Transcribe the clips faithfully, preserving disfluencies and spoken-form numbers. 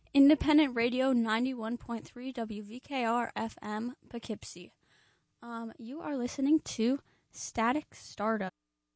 Independent Radio ninety-one point three W V K R F M Poughkeepsie. Um, you are listening to Static Stardust.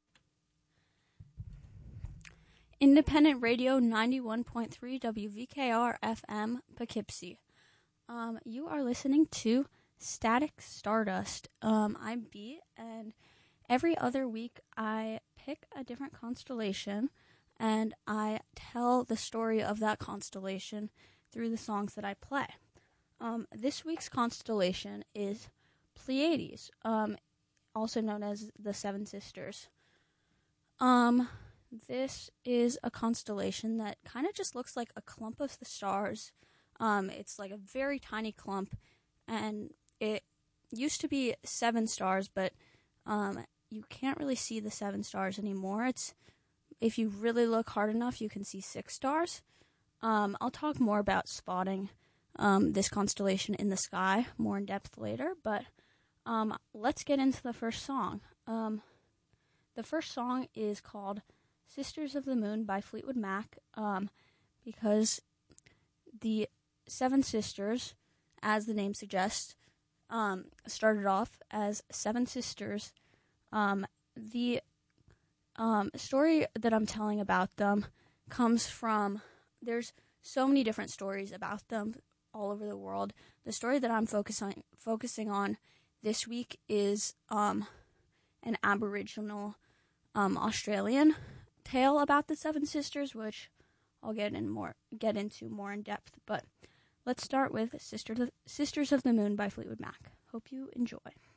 Independent Radio ninety-one point three W V K R F M Poughkeepsie. Um, you are listening to Static Stardust. Um, I'm B, and every other week I pick a different constellation and I tell the story of that constellation through the songs that I play. Um, this week's constellation is Pleiades, um, also known as the Seven Sisters. Um, this is a constellation that kind of just looks like a clump of the stars. Um, it's like a very tiny clump, and it used to be seven stars, but um, you can't really see the seven stars anymore. It's If you really look hard enough, you can see six stars. Um, I'll talk more about spotting um, this constellation in the sky more in depth later, but um, let's get into the first song. Um, the first song is called Sisters of the Moon by Fleetwood Mac, um, because the Seven Sisters, as the name suggests, um, started off as seven sisters. Um, the Um, story that I'm telling about them comes from, there's so many different stories about them all over the world. The story that I'm focusing focusing on this week is um, an Aboriginal um, Australian tale about the Seven Sisters, which I'll get in more get into more in depth. But let's start with Sister, Sisters of the Moon by Fleetwood Mac. Hope you enjoy.